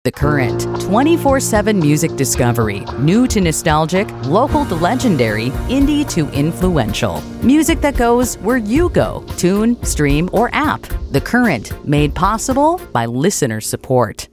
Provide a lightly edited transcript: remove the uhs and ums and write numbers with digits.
The Current, 24/7 music discovery. New to nostalgic, local to legendary, indie to influential. Music that goes where you go. Tune, stream, or app. The Current, made possible by listener support.